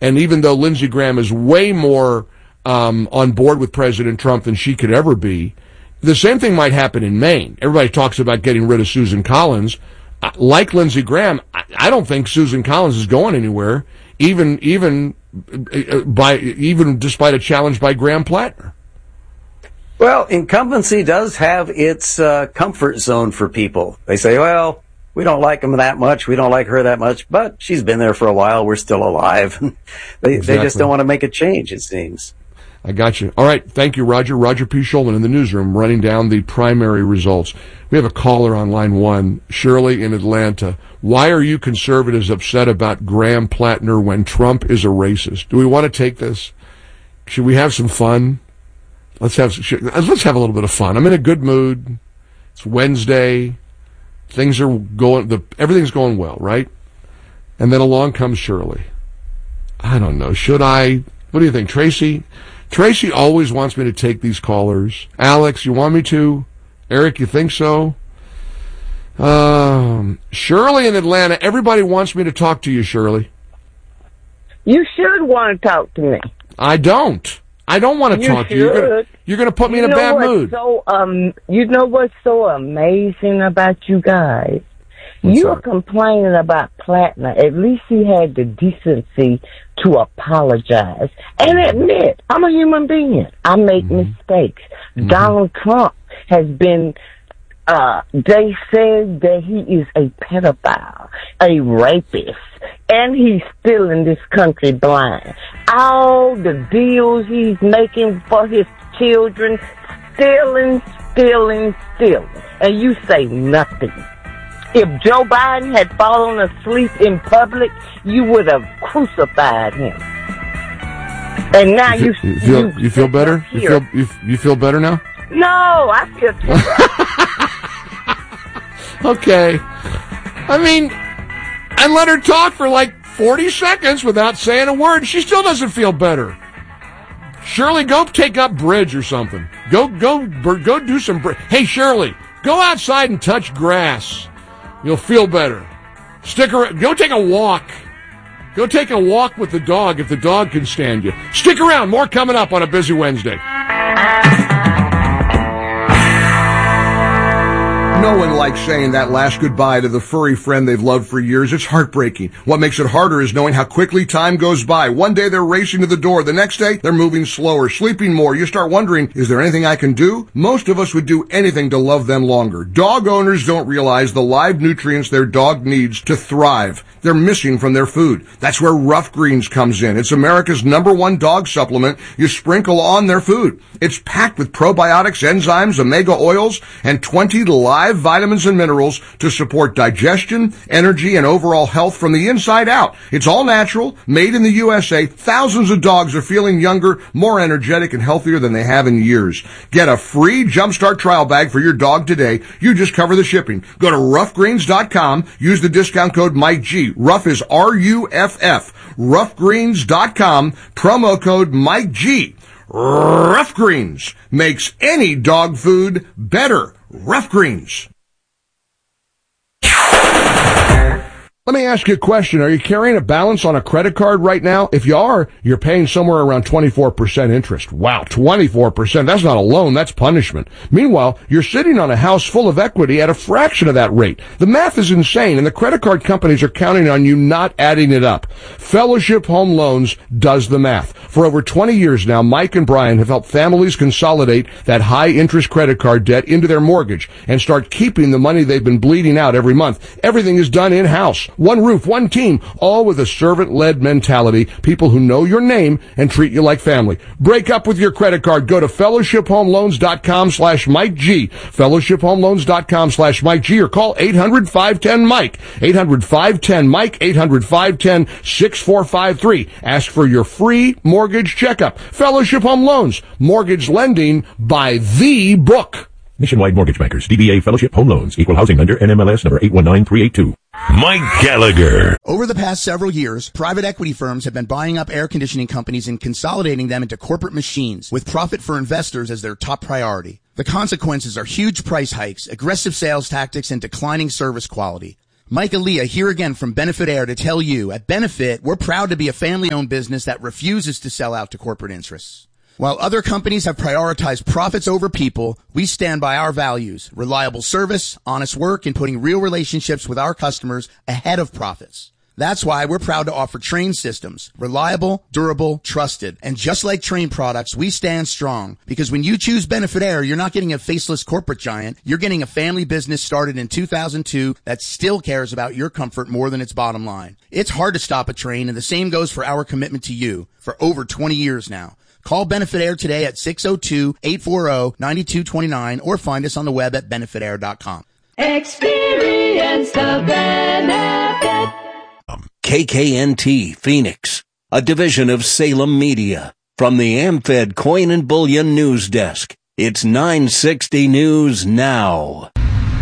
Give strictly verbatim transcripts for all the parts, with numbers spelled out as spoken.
And even though Lindsey Graham is way more um, on board with President Trump than she could ever be, the same thing might happen in Maine. Everybody talks about getting rid of Susan Collins. Like Lindsey Graham, I don't think Susan Collins is going anywhere, even even by even despite a challenge by Graham Plattner. Well, incumbency does have its uh, comfort zone for people. They say, well, we don't like him that much, we don't like her that much, but she's been there for a while, we're still alive. they, exactly. they just don't want to make a change, it seems. I got you. All right, thank you, Roger. Roger P. Schulman in the newsroom running down the primary results. We have a caller on line one, Shirley in Atlanta. Why are you conservatives upset about Graham Plattner when Trump is a racist? Do we want to take this? Should we have some fun? Let's have let's have a little bit of fun. I'm in a good mood. It's Wednesday. Things are going. The everything's going well, right? And then along comes Shirley. I don't know. Should I? What do you think, Tracy? Tracy always wants me to take these callers. Alex, you want me to? Eric, you think so? Um, Shirley in Atlanta. Everybody wants me to talk to you, Shirley. You should want to talk to me. I don't. I don't want to you talk should. to you. You're gonna, you're gonna put me you in a bad mood. So, um, you know what's so amazing about you guys? What's you were that? complaining about Plattner. At least he had the decency to apologize and admit, I'm a human being. I make mm-hmm. mistakes. Mm-hmm. Donald Trump has been, uh, they said that he is a pedophile, a rapist, and he's still in this country blind. All the deals he's making for his children, stealing, stealing, stealing. And you say nothing. If Joe Biden had fallen asleep in public, you would have crucified him. And now you, you, you feel you, you feel better. You feel you, you feel better now. No, I feel terrible. Okay, I mean, I let her talk for like forty seconds without saying a word. She still doesn't feel better. Shirley, go take up bridge or something. Go go go do some bridge. Hey, Shirley, go outside and touch grass. You'll feel better. Stick around. Go take a walk. Go take a walk with the dog if the dog can stand you. Stick around. More coming up on a busy Wednesday. No one likes saying that last goodbye to the furry friend they've loved for years. It's heartbreaking. What makes it harder is knowing how quickly time goes by. One day they're racing to the door. The next day they're moving slower, sleeping more. You start wondering, is there anything I can do? Most of us would do anything to love them longer. Dog owners don't realize the live nutrients their dog needs to thrive. They're missing from their food. That's where Rough Greens comes in. It's America's number one dog supplement you sprinkle on their food. It's packed with probiotics, enzymes, omega oils, and twenty live vitamins and minerals to support digestion, energy, and overall health from the inside out. It's all natural, made in the U S A. Thousands of dogs are feeling younger, more energetic, and healthier than they have in years. Get a free Jumpstart trial bag for your dog today. You just cover the shipping. Go to rough greens dot com. Use the discount code Mike G. Rough is R U F F. rough greens dot com. Promo code Mike G. Rough Greens makes any dog food better. Rough Greens. Let me ask you a question. Are you carrying a balance on a credit card right now? If you are, you're paying somewhere around twenty-four percent interest. Wow, twenty-four percent. That's not a loan, that's punishment. Meanwhile, you're sitting on a house full of equity at a fraction of that rate. The math is insane, and the credit card companies are counting on you not adding it up. Fellowship Home Loans does the math. For over twenty years now, Mike and Brian have helped families consolidate that high-interest credit card debt into their mortgage and start keeping the money they've been bleeding out every month. Everything is done in-house. One roof, one team, all with a servant-led mentality, people who know your name and treat you like family. Break up with your credit card. Go to fellowship home loans dot com slash Mike G, fellowship home loans dot com slash Mike G, or call eight hundred, five one zero, Mike, eight hundred, five one zero, Mike, eight hundred, five one zero, six four five three. Ask for your free mortgage checkup. Fellowship Home Loans, mortgage lending by the book. Nationwide Mortgage Bankers, D B A Fellowship Home Loans, Equal Housing Lender, N M L S number eight one nine three eight two. Mike Gallagher. Over the past several years, private equity firms have been buying up air conditioning companies and consolidating them into corporate machines, with profit for investors as their top priority. The consequences are huge price hikes, aggressive sales tactics, and declining service quality. Mike Aaliyah here again from Benefit Air to tell you, at Benefit, we're proud to be a family-owned business that refuses to sell out to corporate interests. While other companies have prioritized profits over people, we stand by our values, reliable service, honest work, and putting real relationships with our customers ahead of profits. That's why we're proud to offer Trane systems, reliable, durable, trusted. And just like Trane products, we stand strong, because when you choose Benefit Air, you're not getting a faceless corporate giant. You're getting a family business started in two thousand two that still cares about your comfort more than its bottom line. It's hard to stop a Trane, and the same goes for our commitment to you for over twenty years now. Call Benefit Air today at six oh two, eight four zero, nine two two nine or find us on the web at benefit air dot com. Experience the benefit. K K N T Phoenix, a division of Salem Media. From the AmFed Coin and Bullion News Desk, it's nine sixty News Now.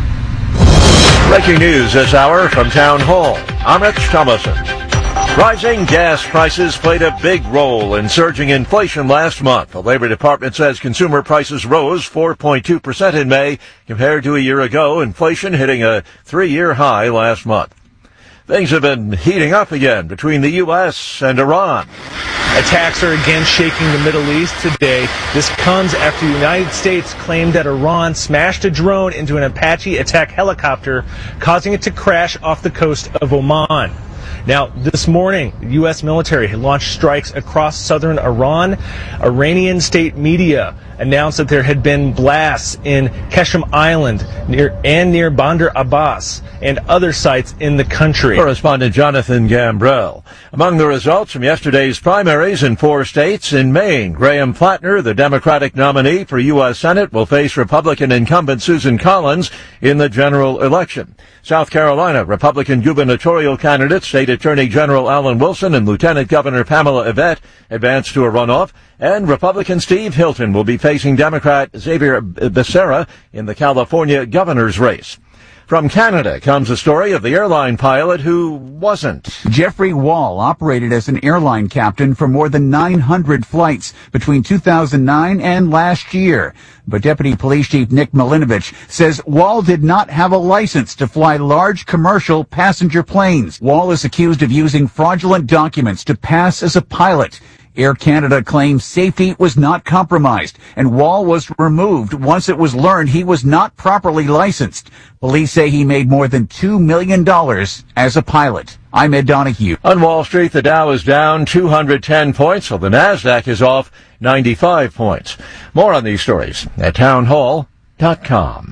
Breaking news this hour from Town Hall. I'm Rich Thomason. Rising gas prices played a big role in surging inflation last month. The Labor Department says consumer prices rose four point two percent in May compared to a year ago, inflation hitting a three-year high last month. Things have been heating up again between the U S and Iran. Attacks are again shaking the Middle East today. This comes after the United States claimed that Iran smashed a drone into an Apache attack helicopter, causing it to crash off the coast of Oman. Now, this morning, the U S military had launched strikes across southern Iran. Iranian state media announced that there had been blasts in Qeshm Island near and near Bandar Abbas and other sites in the country. Correspondent Jonathan Gambrell. Among the results from yesterday's primaries in four states, in Maine, Graham Plattner, the Democratic nominee for U S Senate, will face Republican incumbent Susan Collins in the general election. South Carolina, Republican gubernatorial candidate State Attorney General Alan Wilson and Lieutenant Governor Pamela Yvette advance to a runoff, and Republican Steve Hilton will be facing Democrat Xavier Becerra in the California governor's race. From Canada comes a story of the airline pilot who wasn't. Jeffrey Wall operated as an airline captain for more than nine hundred flights between two thousand nine and last year. But Deputy Police Chief Nick Milinovich says Wall did not have a license to fly large commercial passenger planes. Wall is accused of using fraudulent documents to pass as a pilot. Air Canada claims safety was not compromised, and Wall was removed once it was learned he was not properly licensed. Police say he made more than two million dollars as a pilot. I'm Ed Donahue. On Wall Street, the Dow is down two hundred ten points, while the NASDAQ is off ninety-five points. More on these stories at town hall dot com.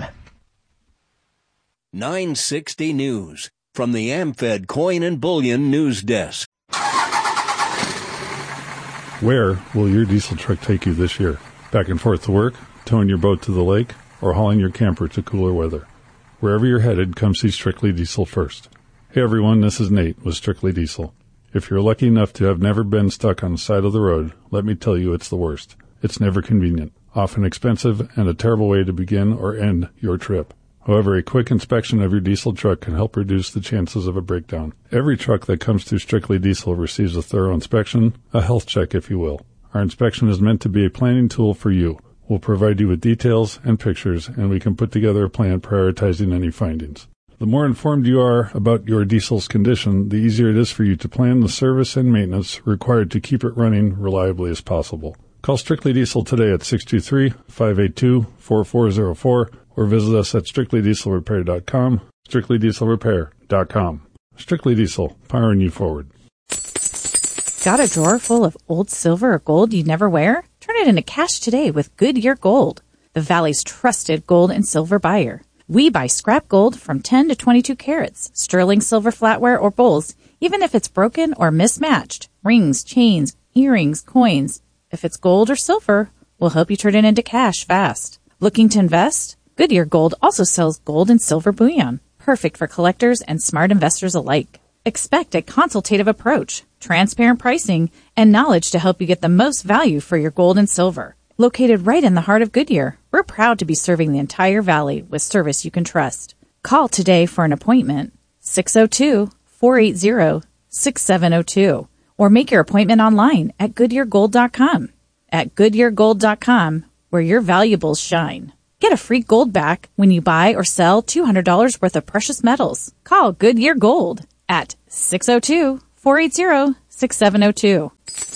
nine sixty News, from the AmFed Coin and Bullion News Desk. Where will your diesel truck take you this year? Back and forth to work, towing your boat to the lake, or hauling your camper to cooler weather? Wherever you're headed, come see Strictly Diesel first. Hey everyone, this is Nate with Strictly Diesel. If you're lucky enough to have never been stuck on the side of the road, let me tell you it's the worst. It's never convenient, often expensive, and a terrible way to begin or end your trip. However, a quick inspection of your diesel truck can help reduce the chances of a breakdown. Every truck that comes through Strictly Diesel receives a thorough inspection, a health check if you will. Our inspection is meant to be a planning tool for you. We'll provide you with details and pictures, and we can put together a plan prioritizing any findings. The more informed you are about your diesel's condition, the easier it is for you to plan the service and maintenance required to keep it running reliably as possible. Call Strictly Diesel today at six two three, five eight two, four four zero four or visit us at strictly diesel repair dot com, strictly diesel repair dot com. Strictly Diesel, powering you forward. Got a drawer full of old silver or gold you'd never wear? Turn it into cash today with Goodyear Gold, the Valley's trusted gold and silver buyer. We buy scrap gold from ten to twenty-two carats, sterling silver flatware or bowls, even if it's broken or mismatched. Rings, chains, earrings, coins. If it's gold or silver, we'll help you turn it into cash fast. Looking to invest? Goodyear Gold also sells gold and silver bullion, perfect for collectors and smart investors alike. Expect a consultative approach, transparent pricing, and knowledge to help you get the most value for your gold and silver. Located right in the heart of Goodyear, we're proud to be serving the entire valley with service you can trust. Call today for an appointment, six oh two, four eight zero, six seven oh two, or make your appointment online at goodyear gold dot com. At goodyear gold dot com, where your valuables shine. Get a free gold back when you buy or sell two hundred dollars worth of precious metals. Call Goodyear Gold at six oh two, four eight zero, six seven oh two.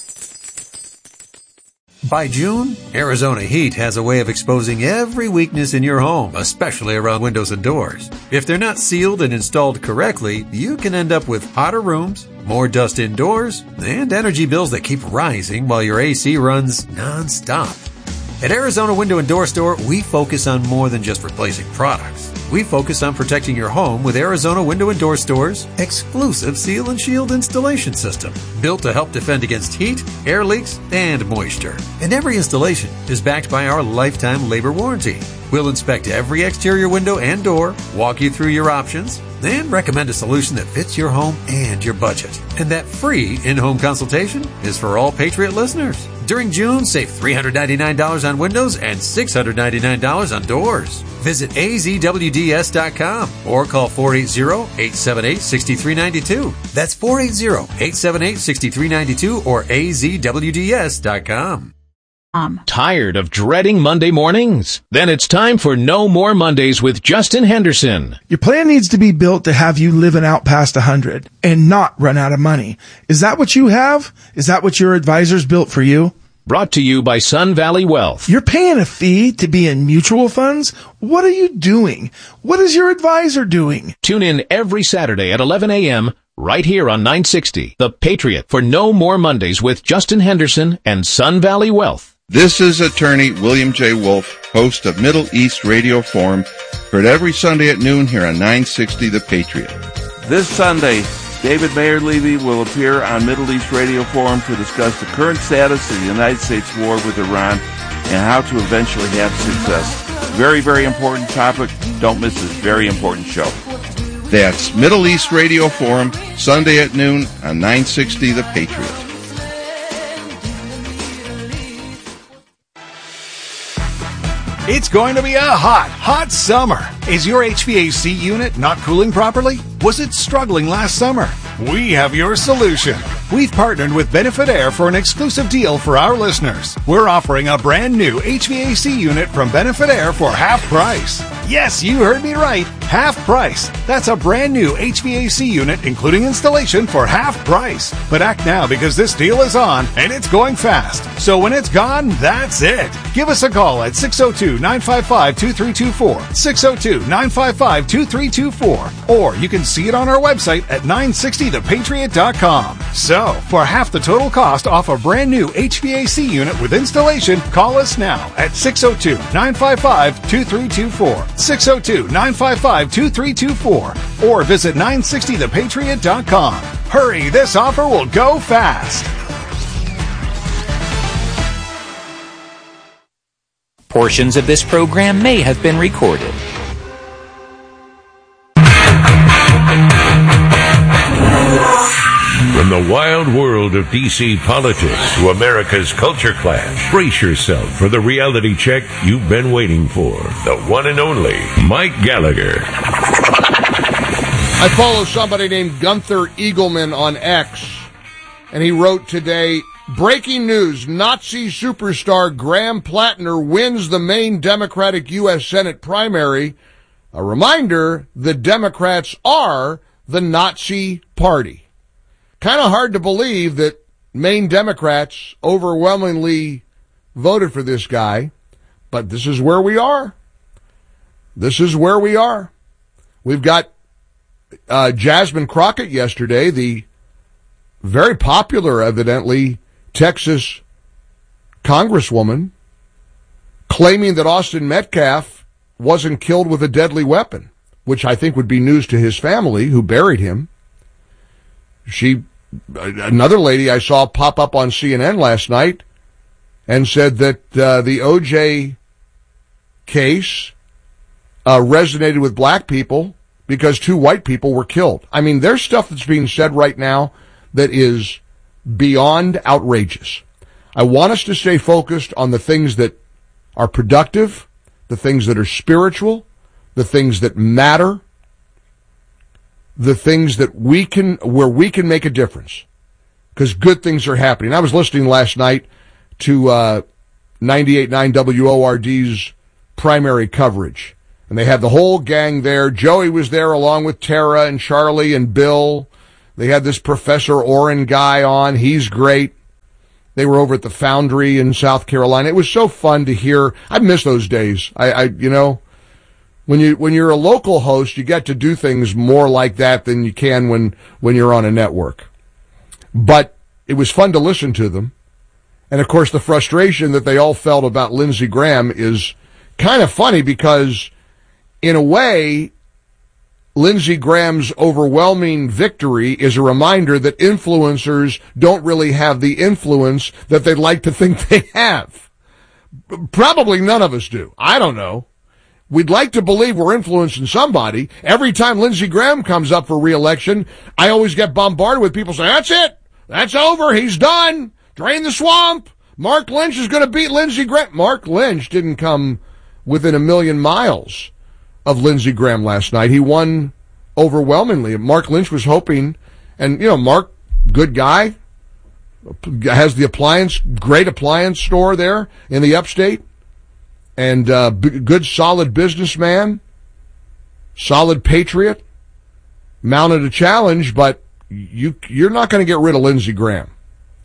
By June, Arizona Heat has a way of exposing every weakness in your home, especially around windows and doors. If they're not sealed and installed correctly, you can end up with hotter rooms, more dust indoors, and energy bills that keep rising while your A C runs non-stop. At Arizona Window and Door Store, we focus on more than just replacing products. We focus on protecting your home with Arizona Window and Door Store's exclusive Seal and Shield installation system, built to help defend against heat, air leaks, and moisture. And every installation is backed by our lifetime labor warranty. We'll inspect every exterior window and door, walk you through your options, and recommend a solution that fits your home and your budget. And that free in-home consultation is for all Patriot listeners. During June, save three hundred ninety-nine dollars on windows and six hundred ninety-nine dollars on doors. Visit A Z W D S dot com or call four eight zero, eight seven eight, six three nine two. That's four eight zero, eight seven eight, six three nine two or A Z W D S dot com. Um. Tired of dreading Monday mornings? Then it's time for No More Mondays with Justin Henderson. Your plan needs to be built to have you living out past one hundred and not run out of money. Is that what you have? Is that what your advisors built for you? Brought to you by Sun Valley Wealth. You're paying a fee to be in mutual funds? What are you doing? What is your advisor doing? Tune in every Saturday at eleven a.m. right here on nine sixty, The Patriot, for No More Mondays with Justin Henderson and Sun Valley Wealth. This is attorney William J. Wolf, host of Middle East Radio Forum, heard every Sunday at noon here on nine sixty The Patriot. This Sunday, David Mayer Levy will appear on Middle East Radio Forum to discuss the current status of the United States war with Iran and how to eventually have success. Very, very important topic. Don't miss this very important show. That's Middle East Radio Forum, Sunday at noon on nine sixty The Patriot. It's going to be a hot, hot summer. Is your H V A C unit not cooling properly? Was it struggling last summer? We have your solution. We've partnered with Benefit Air for an exclusive deal for our listeners. We're offering a brand new H V A C unit from Benefit Air for half price. Yes, you heard me right. Half price. That's a brand new H V A C unit, including installation, for half price. But act now because this deal is on and it's going fast. So when it's gone, that's it. Give us a call at six oh two, nine five five, two three two four, six oh two, nine five five, two three two four, or you can see it on our website at nine sixty the patriot dot com. So, for half the total cost off a brand new H V A C unit with installation, call us now at six oh two, nine five five, two three two four, six oh two, nine five five, two three two four, or visit nine sixty the patriot dot com. Hurry, this offer will go fast. Portions of this program may have been recorded. From the wild world of D C politics to America's culture clash, brace yourself for the reality check you've been waiting for. The one and only Mike Gallagher. I follow somebody named Gunther Eagleman on X, and he wrote today, breaking news, Nazi superstar Graham Plattner wins the Maine Democratic U S Senate primary. A reminder, the Democrats are the Nazi Party. Kind of hard to believe that Maine Democrats overwhelmingly voted for this guy, but this is where we are. This is where we are. We've got uh, Jasmine Crockett yesterday, the very popular, evidently, Texas congresswoman, claiming that Austin Metcalf wasn't killed with a deadly weapon, which I think would be news to his family who buried him. She, another lady I saw pop up on C N N last night and said that uh, the O J case uh, resonated with black people because two white people were killed. I mean, there's stuff that's being said right now that is beyond outrageous. I want us to stay focused on the things that are productive, the things that are spiritual, the things that matter, the things that we can, where we can make a difference, because good things are happening. I was listening last night to uh, ninety-eight point nine W O R D's primary coverage. And they had the whole gang there. Joey was there along with Tara and Charlie and Bill. They had this Professor Orrin guy on. He's great. They were over at the Foundry in South Carolina. It was so fun to hear. I miss those days. I, I you know, when you when you're a local host, you get to do things more like that than you can when when you're on a network. But it was fun to listen to them. And of course, the frustration that they all felt about Lindsey Graham is kind of funny because, in a way, Lindsey Graham's overwhelming victory is a reminder that influencers don't really have the influence that they'd like to think they have. Probably none of us do. I don't know. We'd like to believe we're influencing somebody. Every time Lindsey Graham comes up for re-election, I always get bombarded with people saying, that's it. That's over. He's done. Drain the swamp. Mark Lynch is going to beat Lindsey Graham. Mark Lynch didn't come within a million miles of Lindsey Graham last night. He won overwhelmingly. Mark Lynch was hoping, and, you know, Mark, good guy, has the appliance, great appliance store there in the upstate, and uh, b- good, solid businessman, solid patriot, mounted a challenge, but you, you're not going to get rid of Lindsey Graham.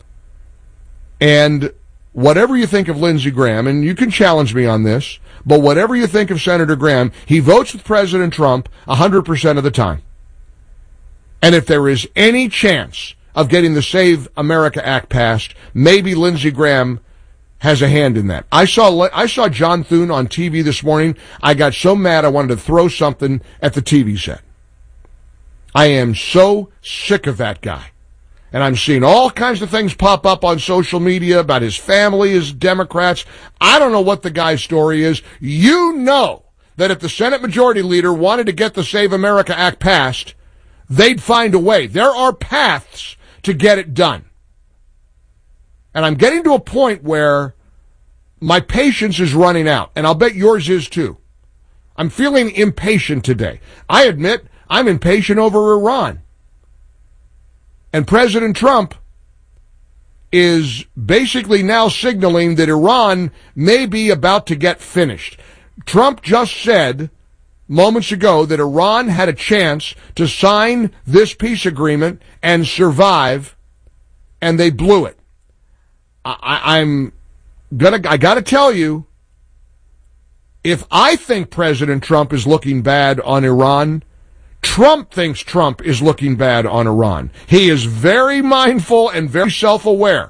And whatever you think of Lindsey Graham, and you can challenge me on this, but whatever you think of Senator Graham, he votes with President Trump one hundred percent of the time. And if there is any chance of getting the Save America Act passed, maybe Lindsey Graham has a hand in that. I saw I saw John Thune on T V this morning. I got so mad I wanted to throw something at the T V set. I am so sick of that guy. And I'm seeing all kinds of things pop up on social media about his family, his Democrats. I don't know what the guy's story is. You know that if the Senate Majority Leader wanted to get the Save America Act passed, they'd find a way. There are paths to get it done. And I'm getting to a point where my patience is running out, and I'll bet yours is too. I'm feeling impatient today. I admit I'm impatient over Iran. And President Trump is basically now signaling that Iran may be about to get finished. Trump just said moments ago that Iran had a chance to sign this peace agreement and survive, and they blew it. I, I'm gonna, I gotta tell you, if I think President Trump is looking bad on Iran, Trump thinks Trump is looking bad on Iran. He is very mindful and very self-aware.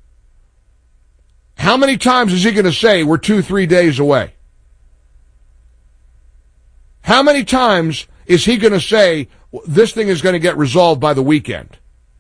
How many times is he going to say we're two, three days away? How many times is he going to say this thing is going to get resolved by the weekend?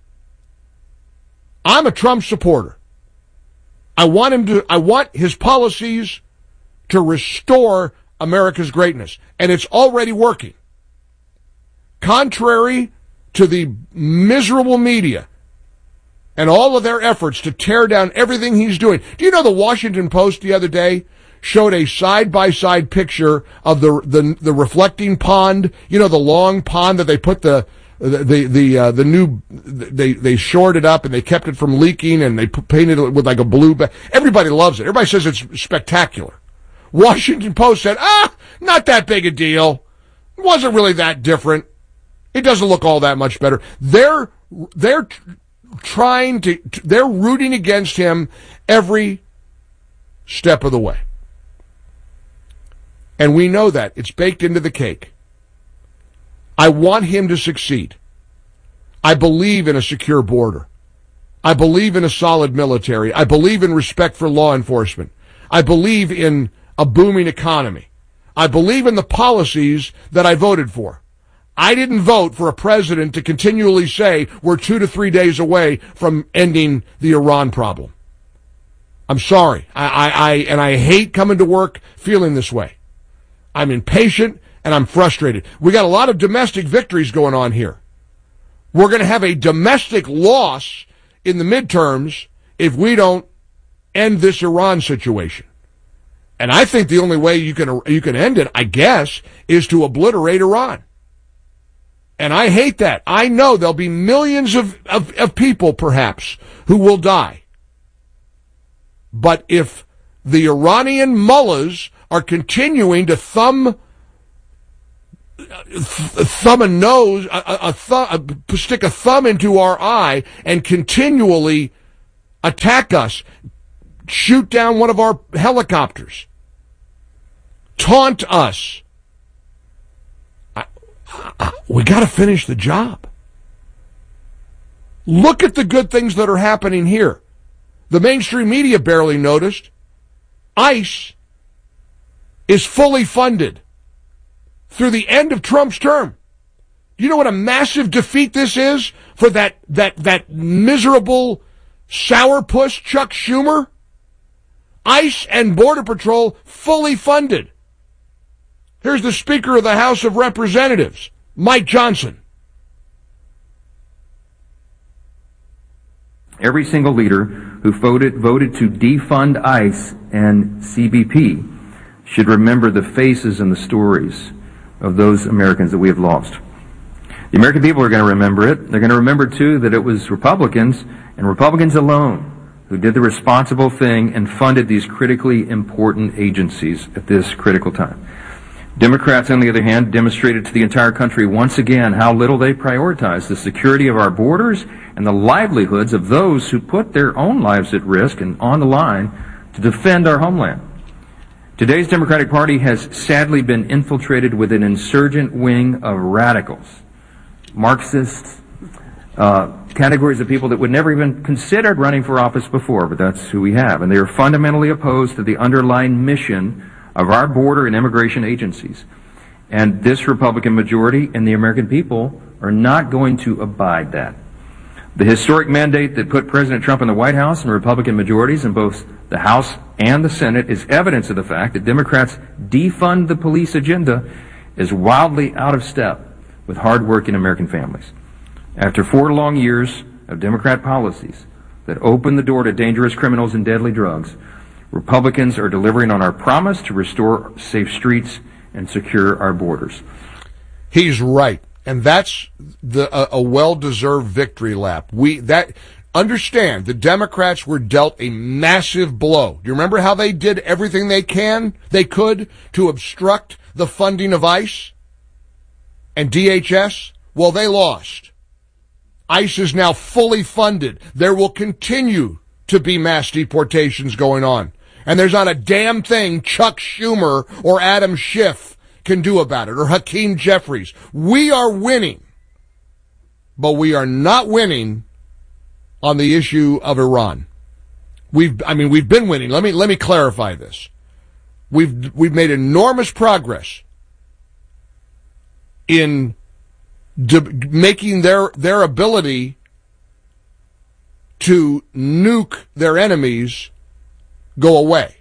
I'm a Trump supporter. I want him to, I want his policies to restore America's greatness, and it's already working. Contrary to the miserable media and all of their efforts to tear down everything he's doing. Do you know the Washington Post the other day showed a side-by-side picture of the the, the reflecting pond, you know, the long pond that they put the the the the, uh, the new they they shored it up and they kept it from leaking and they painted it with like a blue ba- everybody loves it. Everybody says it's spectacular. Washington Post said, "Ah, not that big a deal. It wasn't really that different. It doesn't look all that much better." They're they're trying to they're rooting against him every step of the way. And we know that. It's baked into the cake. I want him to succeed. I believe in a secure border. I believe in a solid military. I believe in respect for law enforcement. I believe in a booming economy. I believe in the policies that I voted for. I didn't vote for a president to continually say we're two to three days away from ending the Iran problem. I'm sorry. I, I, I and I hate coming to work feeling this way. I'm impatient and I'm frustrated. We got a lot of domestic victories going on here. We're going to have a domestic loss in the midterms if we don't end this Iran situation. And I think the only way you can you can end it, I guess, is to obliterate Iran. And I hate that. I know there'll be millions of, of, of people, perhaps, who will die. But if the Iranian mullahs are continuing to thumb thumb a nose, a, a thumb, a, stick a thumb into our eye and continually attack us, shoot down one of our helicopters, taunt us. I, I, we got to finish the job. Look at the good things that are happening here. The mainstream media barely noticed. ICE is fully funded through the end of Trump's term. Do you know what a massive defeat this is for that that that miserable sourpuss Chuck Schumer? ICE and Border Patrol fully funded. Here's the Speaker of the House of Representatives, Mike Johnson. Every single leader who voted voted to defund ICE and C B P should remember the faces and the stories of those Americans that we have lost. The American people are going to remember it. They're going to remember, too, that it was Republicans, and Republicans alone, who did the responsible thing and funded these critically important agencies at this critical time. Democrats, on the other hand, demonstrated to the entire country once again how little they prioritize the security of our borders and the livelihoods of those who put their own lives at risk and on the line to defend our homeland. Today's Democratic Party has sadly been infiltrated with an insurgent wing of radicals, Marxists, uh, categories of people that would never even considered running for office before, but that's who we have. And they are fundamentally opposed to the underlying mission of our border and immigration agencies. And this Republican majority and the American people are not going to abide that. The historic mandate that put President Trump in the White House and Republican majorities in both the House and the Senate is evidence of the fact that Democrats' defund the police agenda is wildly out of step with hard-working American families. After four long years of Democrat policies that open the door to dangerous criminals and deadly drugs, Republicans are delivering on our promise to restore safe streets and secure our borders. He's right. And that's the a, a well-deserved victory lap. We that understand the Democrats were dealt a massive blow. Do you remember how they did everything they can, they could, to obstruct the funding of ICE and D H S? Well, they lost. ICE is now fully funded. There will continue to be mass deportations going on. And there's not a damn thing Chuck Schumer or Adam Schiff can do about it, or Hakeem Jeffries. We are winning, but we are not winning on the issue of Iran. We've, I mean, we've been winning. Let me, let me clarify this. We've, we've made enormous progress in de- making their, their ability to nuke their enemies go away.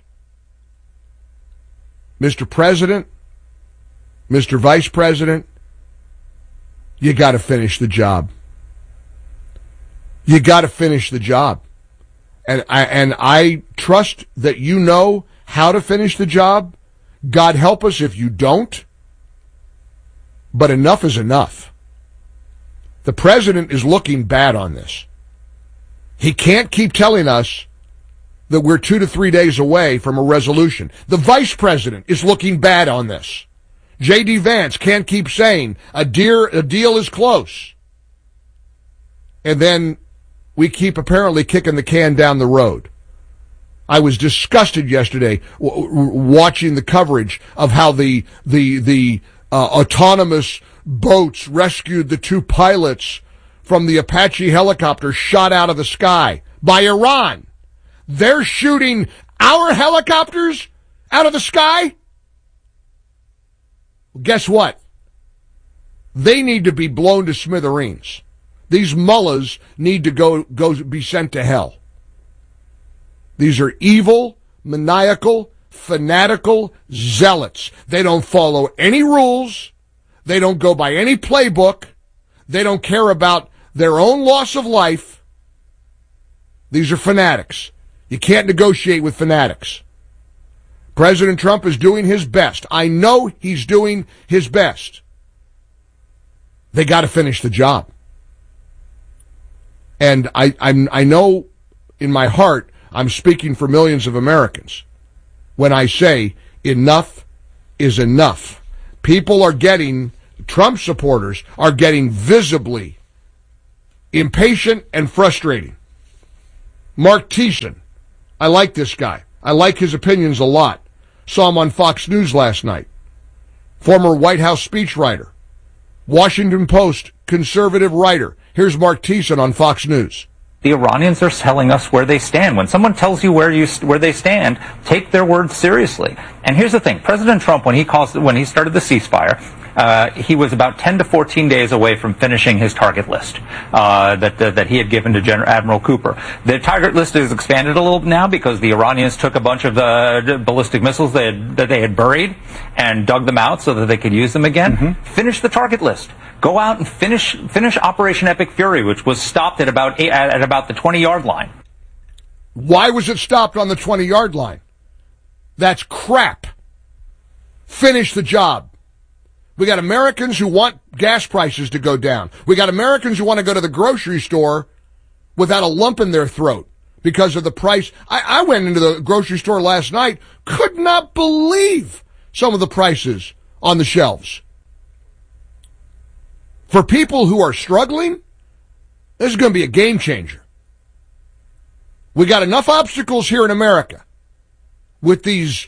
Mister President, Mister Vice President, you got to finish the job. You got to finish the job. And I, and I trust that you know how to finish the job. God help us if you don't. But enough is enough. The president is looking bad on this. He can't keep telling us that we're two to three days away from a resolution. The vice president is looking bad on this. J D. Vance can't keep saying a, dear, a deal is close. And then we keep apparently kicking the can down the road. I was disgusted yesterday w- w- watching the coverage of how the the the uh, autonomous boats rescued the two pilots from the Apache helicopter shot out of the sky by Iran. They're shooting our helicopters out of the sky? Guess what? They need to be blown to smithereens. These mullahs need to go, go be sent to hell. These are evil, maniacal, fanatical zealots. They don't follow any rules. They don't go by any playbook. They don't care about their own loss of life. These are fanatics. You can't negotiate with fanatics. President Trump is doing his best. I know he's doing his best. They got to finish the job. And I, I'm, I know in my heart I'm speaking for millions of Americans when I say enough is enough. People are getting, Trump supporters are getting visibly impatient and frustrating. Mark Thiessen, I like this guy. I like his opinions a lot. Saw him on Fox News last night. Former White House speechwriter. Washington Post conservative writer. Here's Mark Thiessen on Fox News. The Iranians are telling us where they stand. When someone tells you where you where they stand, take their words seriously. And here's the thing: President Trump, when he calls when he started the ceasefire, uh, he was about ten to fourteen days away from finishing his target list uh, that, that that he had given to General Admiral Cooper. The target list is expanded a little now because the Iranians took a bunch of the ballistic missiles they had, that they had buried and dug them out so that they could use them again. Mm-hmm. Finish the target list. Go out and finish finish Operation Epic Fury, which was stopped at about eight, at, at about the twenty-yard line. Why was it stopped on the twenty-yard line? That's crap. Finish the job. We got Americans who want gas prices to go down. We got Americans who want to go to the grocery store without a lump in their throat because of the price. I, I went into the grocery store last night, could not believe some of the prices on the shelves. For people who are struggling, this is going to be a game changer. We got enough obstacles here in America with these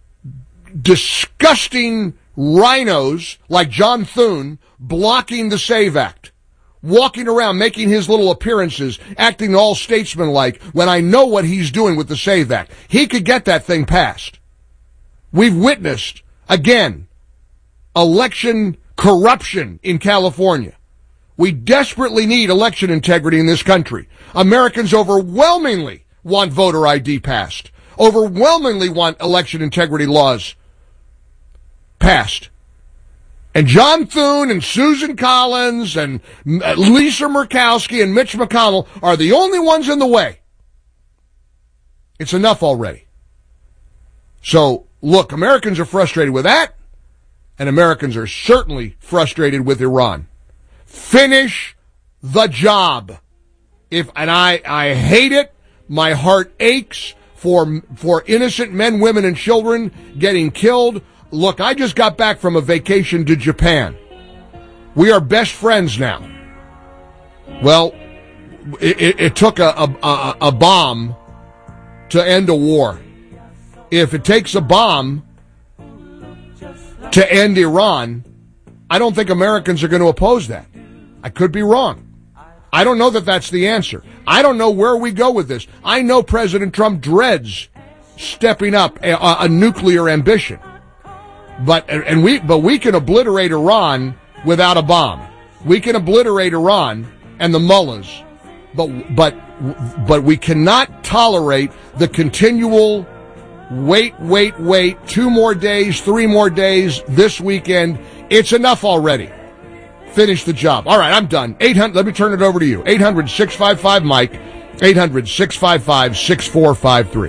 disgusting rhinos like John Thune blocking the SAVE Act, walking around making his little appearances, acting all statesman-like when I know what he's doing with the SAVE Act. He could get that thing passed. We've witnessed, again, election corruption in California. We desperately need election integrity in this country. Americans overwhelmingly want voter I D passed, overwhelmingly want election integrity laws passed. And John Thune and Susan Collins and Lisa Murkowski and Mitch McConnell are the only ones in the way. It's enough already. So, look, Americans are frustrated with that. And Americans are certainly frustrated with Iran. Finish the job. If and I, I hate it. My heart aches for for innocent men, women, and children getting killed. Look, I just got back from a vacation to Japan. We are best friends now. Well, it, it, it took a, a, a bomb to end a war. If it takes a bomb to end Iran, I don't think Americans are going to oppose that. I could be wrong. I don't know that that's the answer. I don't know where we go with this. I know President Trump dreads stepping up a, a nuclear ambition. But and we but we can obliterate Iran without a bomb. We can obliterate Iran and the mullahs. But but but we cannot tolerate the continual Wait, wait, wait, two more days, three more days, this weekend. It's enough already. Finish the job. All right, I'm done. eight hundred, let me turn it over to you. eight hundred, six five five, Mike, eight hundred, six five five, six four five three.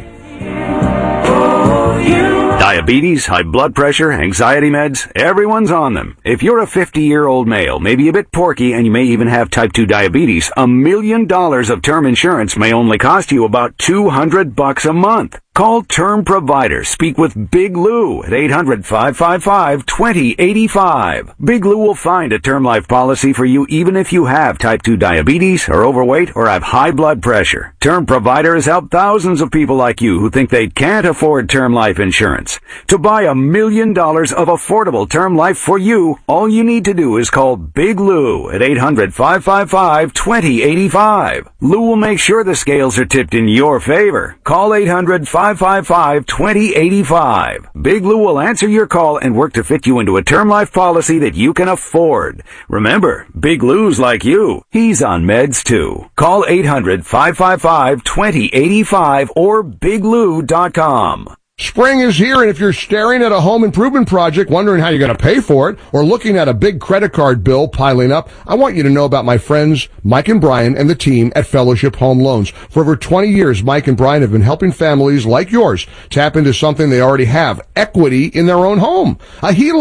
Diabetes, high blood pressure, anxiety meds, everyone's on them. If you're a fifty-year-old male, maybe a bit porky, and you may even have type two diabetes, a million dollars of term insurance may only cost you about two hundred bucks a month. Call Term Provider. Speak with Big Lou at eight hundred, five five five, two zero eight five. Big Lou will find a term life policy for you even if you have type two diabetes, are overweight, or have high blood pressure. Term Provider has helped thousands of people like you who think they can't afford term life insurance. To buy a million dollars of affordable term life for you, all you need to do is call Big Lou at eight hundred, five five five, two zero eight five. Lou will make sure the scales are tipped in your favor. Call eight hundred, five five five, two zero eight five. Big Lou will answer your call and work to fit you into a term life policy that you can afford. Remember, Big Lou's like you. He's on meds too. Call eight hundred, five five five, two zero eight five or big lou dot com. Spring is here, and if you're staring at a home improvement project, wondering how you're going to pay for it, or looking at a big credit card bill piling up, I want you to know about my friends Mike and Brian and the team at Fellowship Home Loans. For over twenty years, Mike and Brian have been helping families like yours tap into something they already have, equity in their own home. A H E L O C,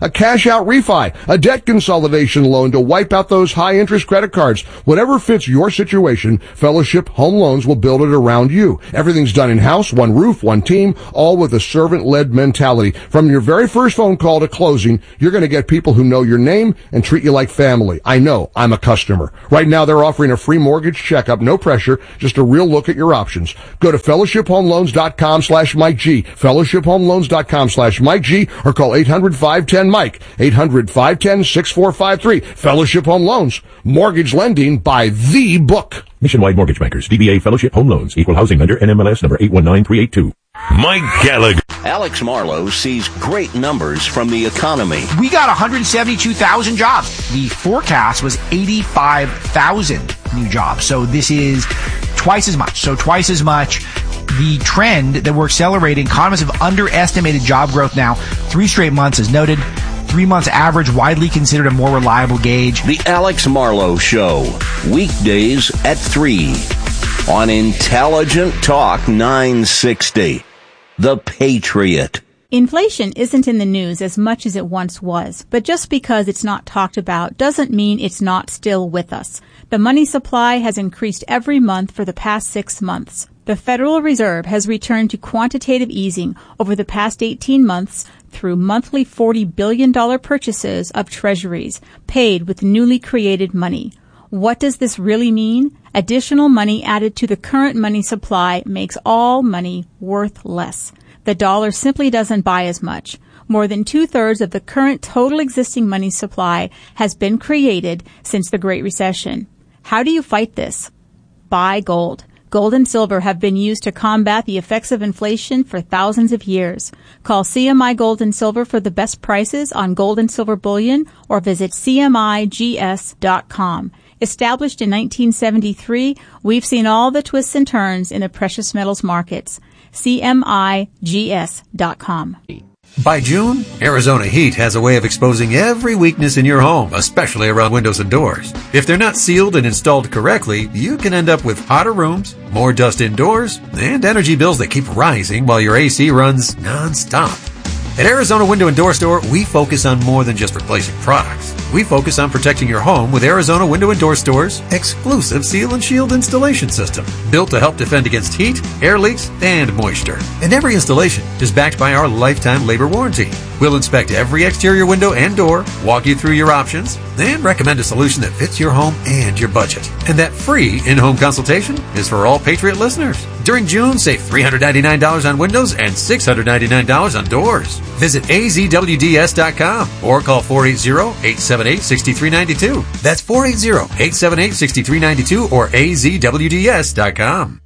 a cash-out refi, a debt consolidation loan to wipe out those high-interest credit cards. Whatever fits your situation, Fellowship Home Loans will build it around you. Everything's done in-house, one roof, one team, all with a servant-led mentality. From your very first phone call to closing, you're going to get people who know your name and treat you like family. I know. I'm a customer. Right now, they're offering a free mortgage checkup, no pressure, just a real look at your options. Go to fellowship home loans dot com slash Mike G, fellowship home loans dot com slash Mike G, or call eight hundred, five one zero, Mike, eight hundred, five one zero, six four five three. Fellowship Home Loans, mortgage lending by the book. Nationwide Mortgage Bankers, D B A Fellowship Home Loans, Equal Housing Lender, N M L S number eight one nine three eight two. Mike Gallagher. Alex Marlowe sees great numbers from the economy. We got one hundred seventy-two thousand jobs. The forecast was eighty-five thousand new jobs. So this is twice as much. So twice as much. The trend that we're accelerating, economists have underestimated job growth now. Three straight months as noted. Three months average, widely considered a more reliable gauge. The Alex Marlowe Show, weekdays at three on Intelligent Talk nine sixty. The Patriot. Inflation isn't in the news as much as it once was, but just because it's not talked about doesn't mean it's not still with us. The money supply has increased every month for the past six months. The Federal Reserve has returned to quantitative easing over the past eighteen months through monthly forty billion dollars purchases of treasuries paid with newly created money. What does this really mean? Additional money added to the current money supply makes all money worth less. The dollar simply doesn't buy as much. More than two-thirds of the current total existing money supply has been created since the Great Recession. How do you fight this? Buy gold. Gold and silver have been used to combat the effects of inflation for thousands of years. Call C M I Gold and Silver for the best prices on gold and silver bullion or visit C M I G S dot com. Established in nineteen seventy-three, we've seen all the twists and turns in the precious metals markets. C M I G S dot com. By June, Arizona Heat has a way of exposing every weakness in your home, especially around windows and doors. If they're not sealed and installed correctly, you can end up with hotter rooms, more dust indoors, and energy bills that keep rising while your A C runs non-stop. At Arizona Window and Door Store, we focus on more than just replacing products. We focus on protecting your home with Arizona Window and Door Store's exclusive Seal and Shield installation system, built to help defend against heat, air leaks, and moisture. And every installation is backed by our lifetime labor warranty. We'll inspect every exterior window and door, walk you through your options, and recommend a solution that fits your home and your budget. And that free in-home consultation is for all Patriot listeners. During June, save three hundred ninety-nine dollars on windows and six hundred ninety-nine dollars on doors. Visit A Z W D S dot com or call four eight zero, eight seven eight, six three nine two. That's four eight zero, eight seven eight, six three nine two or A Z W D S dot com.